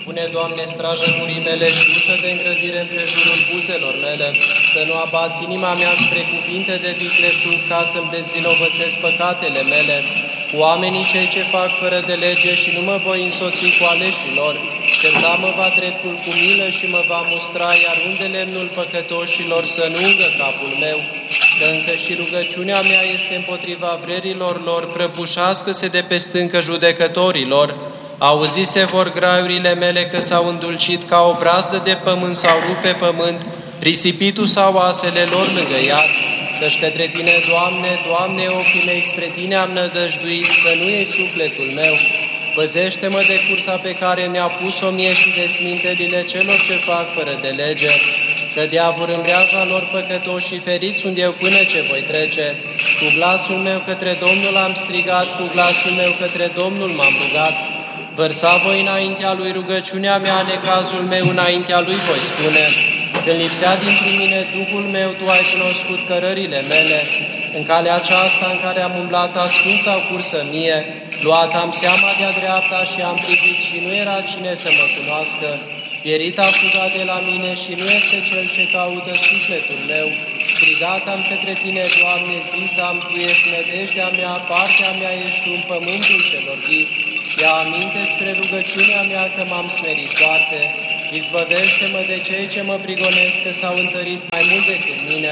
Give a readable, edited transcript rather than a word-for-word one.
Pune, Doamne, strajă gurii mele și ușă de îngrădire împrejurul buzelor mele, să nu abați inima mea spre cuvinte de vicleșug, ca să-mi dezvinovățesc păcatele mele, cu oamenii cei ce fac fără de lege și nu mă voi însoți cu aleșilor. Certa mă va dreptul cu milă și mă va mustra, iar unde lemnul păcătoșilor să nu ungă capul meu, că încă și rugăciunea mea este împotriva vrerilor lor, prăbușească-se de pe stâncă judecătorilor. Auzise vor graiurile mele că s-au îndulcit ca o brazdă de pământ sau rupe pământ, risipitul sau oasele lor lângă iad. Căci către Tine, Doamne, Doamne, ochii mei spre Tine am nădăjduit, să nu iei sufletul meu. Păzește-mă de cursa pe care mi-a pus-o mie și de smintelile celor ce fac fără de lege, că de-a vor în mreaja lor păcătoși și feriți sunt eu până ce voi trece. Cu glasul meu către Domnul am strigat, cu glasul meu către Domnul m-am rugat. Vărsa voi înaintea Lui rugăciunea mea, necazul meu înaintea Lui voi spune. Când lipsea dintr-un mine Duhul meu, Tu ai cunoscut cărările mele. În calea aceasta în care am umblat ascuns sau cursă mie, luat am seama de-a dreapta și am privit și nu era cine să mă cunoască. Pierit a fugat de la mine și nu este cel ce caută sufletul meu. Strigat am către Tine, Doamne, zis am, Tu ești nădejdea mea, partea mea ești Tu în pământul celor vii. Ia aminte spre rugăciunea mea că m-am smerit foarte. Izbăvește-mă de cei ce mă prigonesc, că s-au întărit mai mult decât mine.